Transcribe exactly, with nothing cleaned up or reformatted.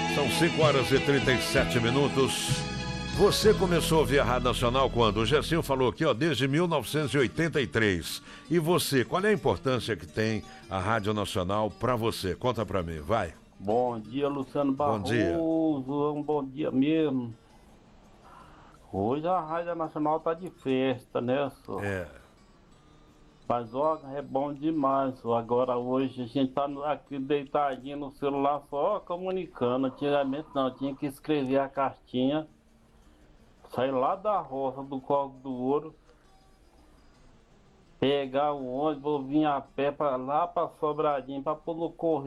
São cinco horas e trinta e sete minutos. Você começou a ouvir a Rádio Nacional quando? O Gersinho falou aqui, ó, desde mil novecentos e oitenta e três. E você, qual é a importância que tem a Rádio Nacional para você? Conta para mim, vai. Bom dia, Luciano Barroso. Bom dia. Um bom dia mesmo. Hoje a Rádio Nacional tá de festa, né, só? É. Mas, ó, é bom demais, só. Agora, hoje, a gente tá aqui deitadinho no celular só comunicando. Antigamente, não, tinha que escrever a cartinha, sair lá da roça, do Córrego do Ouro, pegar o ônibus, vir a pé pra lá pra Sobradinho, pra pôr no correio.